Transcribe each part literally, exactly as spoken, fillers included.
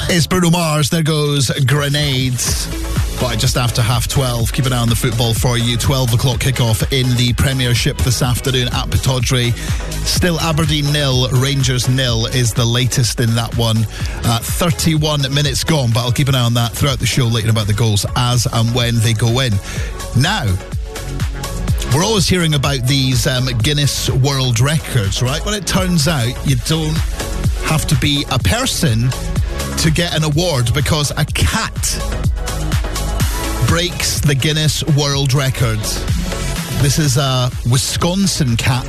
It's Bruno Mars. There goes Grenades. Right, just after half twelve. Keep an eye on the football for you. twelve o'clock kickoff in the Premiership this afternoon at Pittodrie. Still Aberdeen nil, Rangers nil is the latest in that one. Uh, thirty-one minutes gone, but I'll keep an eye on that throughout the show, later about the goals as and when they go in. Now, we're always hearing about these um, Guinness World Records, right? Well, it turns out you don't have to be a person to get an award, because a cat breaks the Guinness World Record. This is a Wisconsin cat.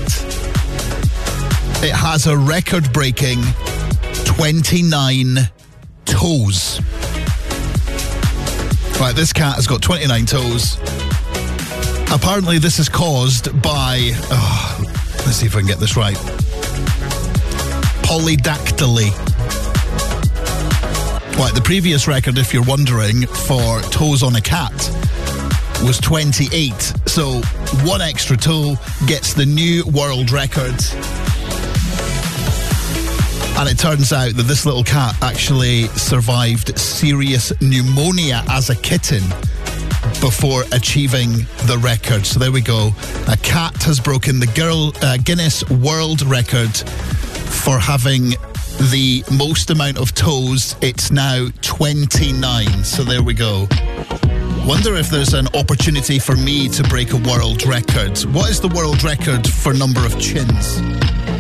It has a record-breaking twenty-nine toes. Right, this cat has got twenty-nine toes. Apparently this is caused by... Oh, let's see if I can get this right. Polydactyly. Right, the previous record, if you're wondering, for toes on a cat was twenty-eight. So one extra toe gets the new world record. And it turns out that this little cat actually survived serious pneumonia as a kitten before achieving the record. So there we go. A cat has broken the girl, uh, Guinness World Record for having the most amount of toes. It's now twenty-nine. So there we go. Wonder if there's an opportunity for me to break a world record. What is the world record for number of chins?